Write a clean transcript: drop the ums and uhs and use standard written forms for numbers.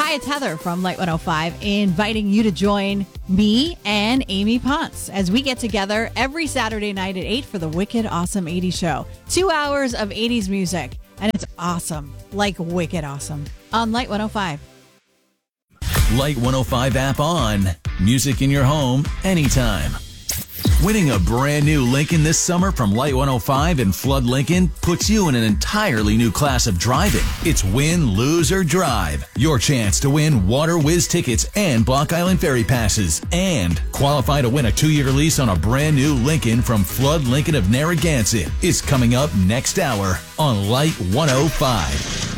Hi, it's Heather from Light 105, inviting you to join me and Amy Ponce as we get together every Saturday night at 8 for the Wicked Awesome 80s show. 2 hours of 80s music, and it's awesome, like wicked awesome, on Light 105. Light 105 app on. Music in your home, anytime. Winning a brand new Lincoln this summer from Light 105 and Flood Lincoln puts you in an entirely new class of driving. It's win, lose, or drive. Your chance to win Water Whiz tickets and Block Island Ferry passes. And qualify to win a 2-year lease on a brand new Lincoln from Flood Lincoln of Narragansett is coming up next hour on Light 105.